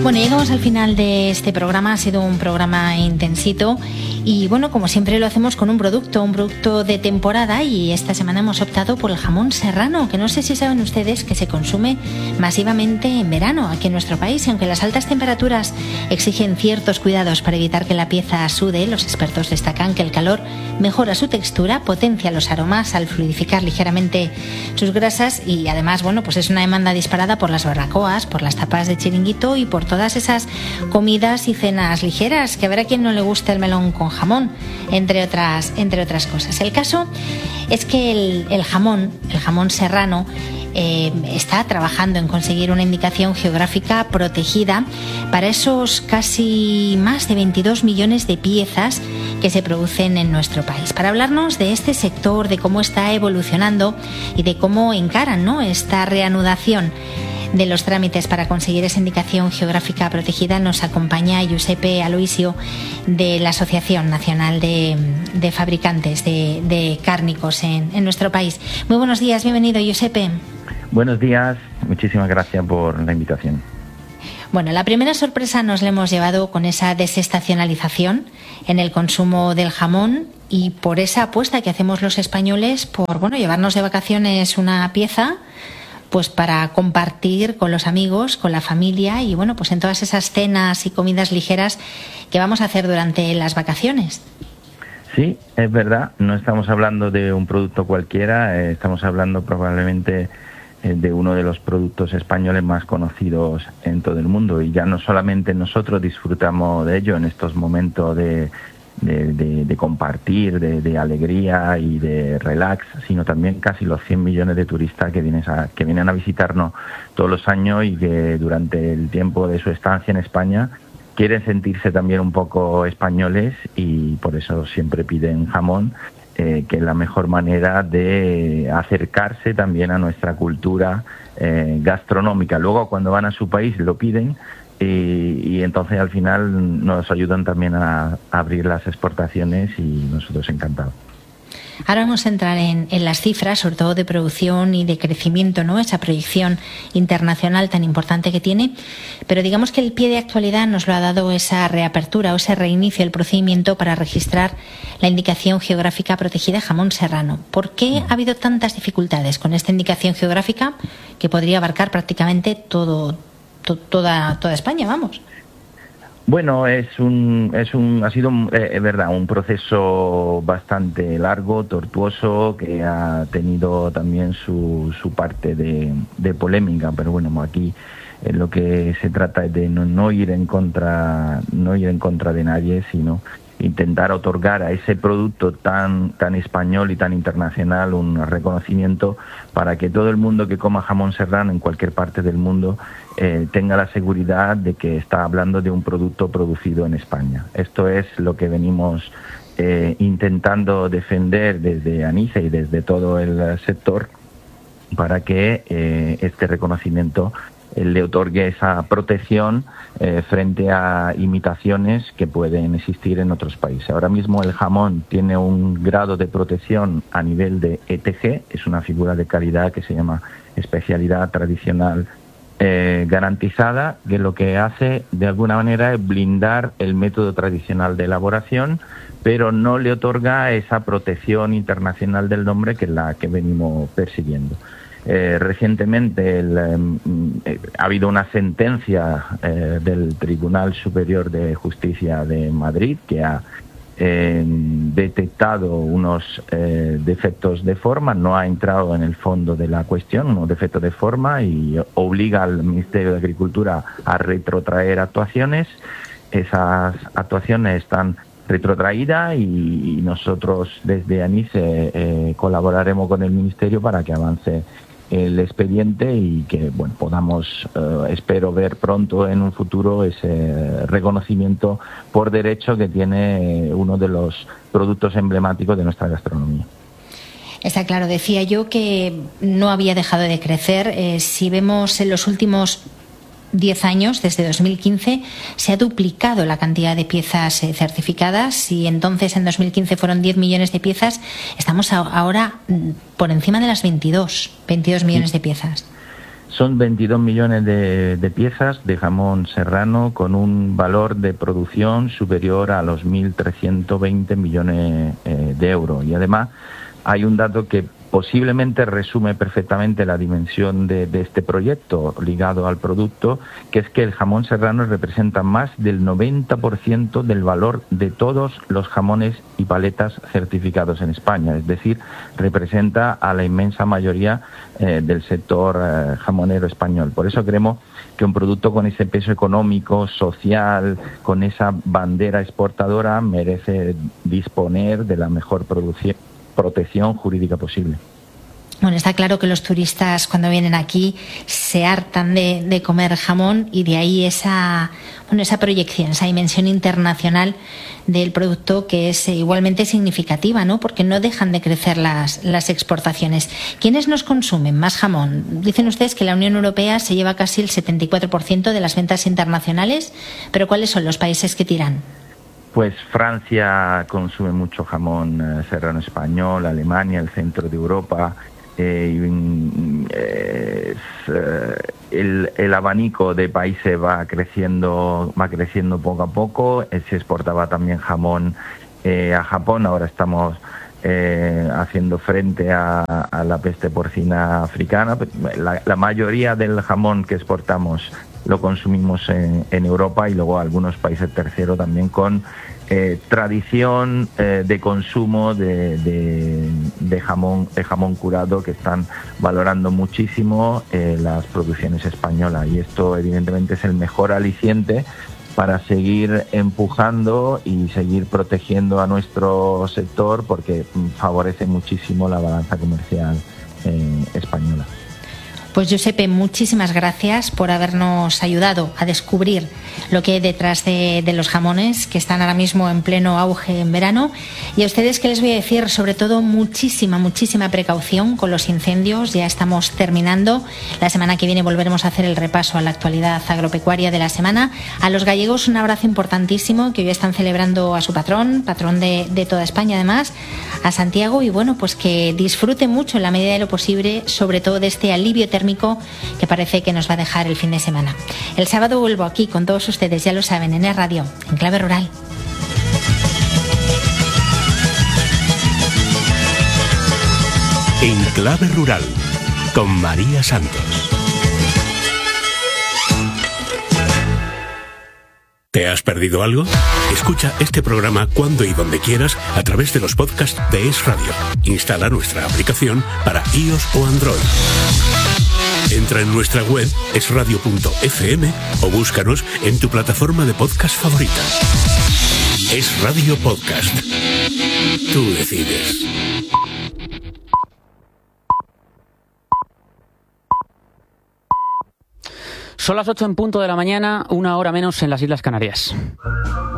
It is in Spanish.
Bueno, llegamos al final de este programa. Ha sido un programa intensito y bueno, como siempre lo hacemos con un producto de temporada, y esta semana hemos optado por el jamón serrano, que no sé si saben ustedes que se consume masivamente en verano aquí en nuestro país. Aunque las altas temperaturas exigen ciertos cuidados para evitar que la pieza sude, los expertos destacan que el calor mejora su textura, potencia los aromas al fluidificar ligeramente sus grasas, y además, bueno, pues es una demanda disparada por las barbacoas, por las tapas de chiringuito y por todas esas comidas y cenas ligeras, que habrá quien no le guste el melón con jamón, entre otras cosas. El caso es que el jamón serrano está trabajando en conseguir una indicación geográfica protegida para esos casi más de 22 millones de piezas que se producen en nuestro país. Para hablarnos de este sector, de cómo está evolucionando y de cómo encaran, ¿no?, esta reanudación de los trámites para conseguir esa indicación geográfica protegida, nos acompaña Giuseppe Aloisio, de la Asociación Nacional de Fabricantes de Cárnicos en nuestro país. Muy buenos días, bienvenido, Giuseppe. Buenos días, muchísimas gracias por la invitación. Bueno, la primera sorpresa nos la hemos llevado con esa desestacionalización en el consumo del jamón y por esa apuesta que hacemos los españoles por, bueno, llevarnos de vacaciones una pieza, pues para compartir con los amigos, con la familia y bueno, pues en todas esas cenas y comidas ligeras que vamos a hacer durante las vacaciones. Sí, es verdad, no estamos hablando de un producto cualquiera, estamos hablando probablemente de uno de los productos españoles más conocidos en todo el mundo, y ya no solamente nosotros disfrutamos de ello en estos momentos de compartir, de alegría y de relax, sino también casi los 100 millones de turistas que vienen a visitarnos todos los años y que durante el tiempo de su estancia en España quieren sentirse también un poco españoles, y por eso siempre piden jamón, que es la mejor manera de acercarse también a nuestra cultura gastronómica. Luego, cuando van a su país, lo piden y entonces al final nos ayudan también a abrir las exportaciones, y nosotros encantados. Ahora vamos a entrar en las cifras, sobre todo de producción y de crecimiento, ¿no?, esa proyección internacional tan importante que tiene, pero digamos que el pie de actualidad nos lo ha dado esa reapertura o ese reinicio del procedimiento para registrar la indicación geográfica protegida jamón serrano. ¿Por qué ha habido tantas dificultades con esta indicación geográfica que podría abarcar prácticamente toda España, vamos? Bueno, ha sido verdad, un proceso bastante largo, tortuoso, que ha tenido también su parte de polémica, pero bueno, aquí lo que se trata es de no ir en contra de nadie, sino intentar otorgar a ese producto tan español y tan internacional un reconocimiento para que todo el mundo que coma jamón serrano en cualquier parte del mundo tenga la seguridad de que está hablando de un producto producido en España. Esto es lo que venimos intentando defender desde ANICE y desde todo el sector, para que este reconocimiento le otorgue esa protección frente a imitaciones que pueden existir en otros países. Ahora mismo el jamón tiene un grado de protección a nivel de ETG, es una figura de calidad que se llama especialidad tradicional garantizada, que lo que hace de alguna manera es blindar el método tradicional de elaboración, pero no le otorga esa protección internacional del nombre, que es la que venimos persiguiendo. Recientemente ha habido una sentencia del Tribunal Superior de Justicia de Madrid que ha detectado unos defectos de forma, no ha entrado en el fondo de la cuestión, unos defectos de forma, y obliga al Ministerio de Agricultura a retrotraer actuaciones. Esas actuaciones están retrotraídas y nosotros desde ANICE colaboraremos con el Ministerio para que avance el expediente y que podamos, espero ver pronto en un futuro ese reconocimiento por derecho que tiene uno de los productos emblemáticos de nuestra gastronomía. Está claro, decía yo que no había dejado de crecer. Si vemos en los últimos 10 años, desde 2015, se ha duplicado la cantidad de piezas certificadas. Y entonces en 2015 fueron 10 millones de piezas, estamos ahora por encima de las 22 millones de piezas. Son 22 millones de piezas de jamón serrano con un valor de producción superior a los 1.320 millones de euros. Y además hay un dato que posiblemente resume perfectamente la dimensión de este proyecto ligado al producto, que es que el jamón serrano representa más del 90% del valor de todos los jamones y paletas certificados en España, es decir, representa a la inmensa mayoría del sector jamonero español. Por eso creemos que un producto con ese peso económico, social, con esa bandera exportadora, merece disponer de la mejor protección jurídica posible. Bueno, está claro que los turistas cuando vienen aquí se hartan de comer jamón, y de ahí esa proyección, esa dimensión internacional del producto, que es igualmente significativa, ¿no? Porque no dejan de crecer las exportaciones. ¿Quiénes nos consumen más jamón? Dicen ustedes que la Unión Europea se lleva casi el 74% de las ventas internacionales, pero ¿cuáles son los países que tiran? Pues Francia consume mucho jamón serrano español, Alemania, el centro de Europa. El abanico de países va creciendo poco a poco. Se exportaba también jamón a Japón. Ahora estamos haciendo frente a la peste porcina africana. La mayoría del jamón que exportamos lo consumimos en Europa, y luego algunos países terceros también con tradición de consumo de jamón curado, que están valorando muchísimo las producciones españolas, y esto evidentemente es el mejor aliciente para seguir empujando y seguir protegiendo a nuestro sector, porque favorece muchísimo la balanza comercial española. Pues Giuseppe, muchísimas gracias por habernos ayudado a descubrir lo que hay detrás de los jamones, que están ahora mismo en pleno auge en verano. Y a ustedes, ¿qué les voy a decir? Sobre todo muchísima precaución con los incendios. Ya estamos terminando. La semana que viene volveremos a hacer el repaso a la actualidad agropecuaria de la semana. A los gallegos un abrazo importantísimo, que hoy están celebrando a su patrón de toda España además, a Santiago. Y bueno, pues que disfruten mucho en la medida de lo posible, sobre todo de este alivio térmico que parece que nos va a dejar el fin de semana. El sábado vuelvo aquí con todos ustedes, ya lo saben, en Es Radio, en Clave Rural. En Clave Rural, con María Santos. ¿Te has perdido algo? Escucha este programa cuando y donde quieras a través de los podcasts de Es Radio. Instala nuestra aplicación para iOS o Android. Entra en nuestra web esradio.fm o búscanos en tu plataforma de podcast favorita. Es Radio Podcast. Tú decides. Son las 8 en punto de la mañana, 1 hora menos en las Islas Canarias.